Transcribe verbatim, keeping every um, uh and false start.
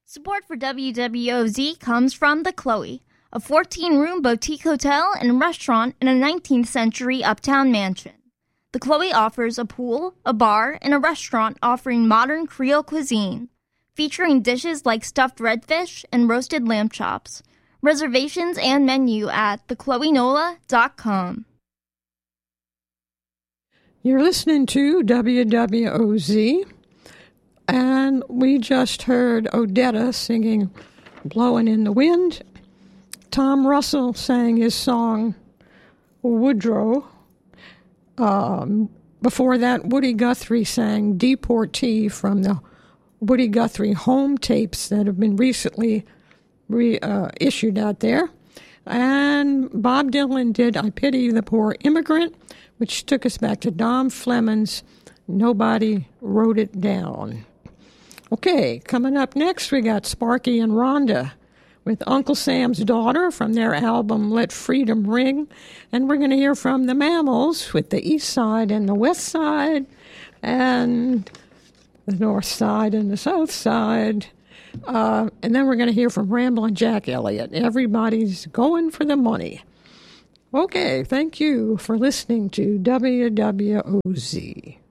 Support for W W O Z comes from The Chloe, a fourteen-room boutique hotel and restaurant in a nineteenth century uptown mansion. The Chloe offers a pool, a bar, and a restaurant offering modern Creole cuisine, featuring dishes like stuffed redfish and roasted lamb chops. Reservations and menu at the chloe nola dot com. You're listening to W W O Z, and we just heard Odetta singing Blowing in the Wind. Tom Russell sang his song Woodrow. Um, before that, Woody Guthrie sang Deportee from the Woody Guthrie home tapes that have been recently re, uh, issued out there. And Bob Dylan did I Pity the Poor Immigrant, which took us back to Dom Fleming's Nobody Wrote It Down. Okay, coming up next, we got Sparky and Rhonda with Uncle Sam's Daughter from their album Let Freedom Ring. And we're going to hear from the Mammals with the East Side and the West Side, and the North Side and the South Side. Uh, and then we're going to hear from Ramblin' Jack Elliott. Everybody's going for the money. Okay, thank you for listening to W W O Z.